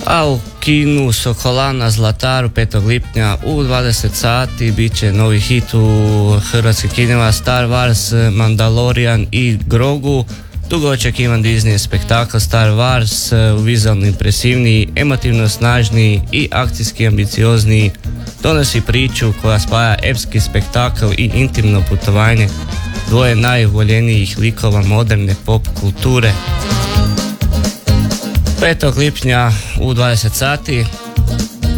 A u kinu Sokola na Zlataru 5. lipnja u 20 sati bit će novi hit u hrvatskih kinima Star Wars, Mandalorian i Grogu. Dugo očekivan Disney spektakl Star Wars, vizualno impresivniji, emotivno snažniji i akcijski ambiciozniji, donosi priču koja spaja epski spektakl i intimno putovanje dvoje najvoljenijih likova moderne pop kulture. 5. lipnja u 20 sati